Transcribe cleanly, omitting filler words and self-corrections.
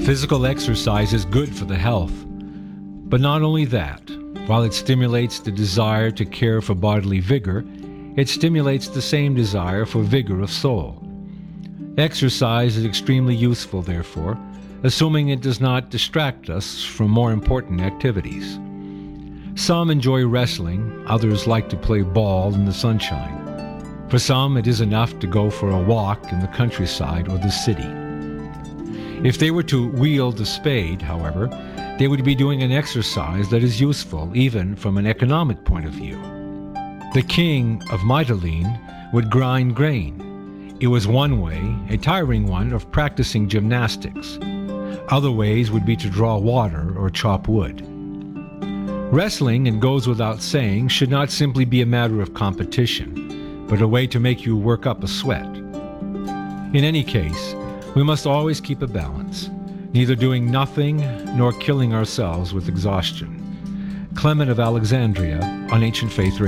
Physical exercise is good for the health. But not only that, while it stimulates the desire to care for bodily vigor, it stimulates the same desire for vigor of soul. Exercise is extremely useful, therefore, assuming it does not distract us from more important activities. Some enjoy wrestling, others like to play ball in the sunshine. For some, it is enough to go for a walk in the countryside or the city. If they were to wield a spade, however, they would be doing an exercise that is useful even from an economic point of view. The king of Mytilene would grind grain. It was one way, a tiring one, of practicing gymnastics. Other ways would be to draw water or chop wood. Wrestling, it goes without saying, should not simply be a matter of competition, but a way to make you work up a sweat. In any case, we must always keep a balance, neither doing nothing nor killing ourselves with exhaustion. Clement of Alexandria on Ancient Faith Radio.